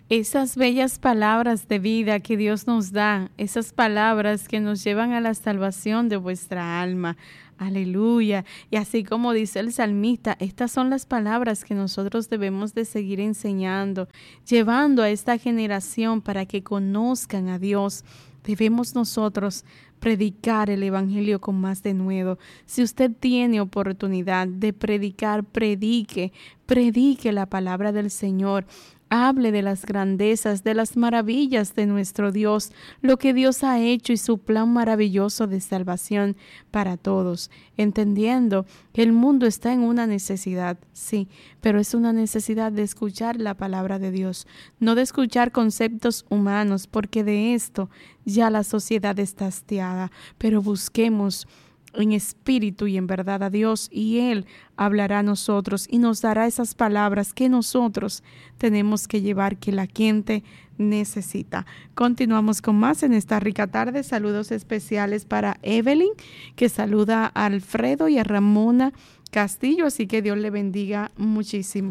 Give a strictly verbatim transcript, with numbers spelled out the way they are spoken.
Esas bellas palabras de vida que Dios nos da, esas palabras que nos llevan a la salvación de vuestra alma. Aleluya. Y así como dice el salmista, estas son las palabras que nosotros debemos de seguir enseñando, llevando a esta generación para que conozcan a Dios. Debemos nosotros predicar el evangelio con más denuedo. Si usted tiene oportunidad de predicar, predique, predique la palabra del Señor. Hable de las grandezas, de las maravillas de nuestro Dios, lo que Dios ha hecho y su plan maravilloso de salvación para todos, entendiendo que el mundo está en una necesidad, sí, pero es una necesidad de escuchar la palabra de Dios, no de escuchar conceptos humanos, porque de esto ya la sociedad está hastiada, pero busquemos en espíritu y en verdad a Dios, y Él hablará a nosotros y nos dará esas palabras que nosotros tenemos que llevar, que la gente necesita. Continuamos con más en esta rica tarde. Saludos especiales para Evelyn, que saluda a Alfredo y a Ramona Castillo, así que Dios le bendiga muchísimo.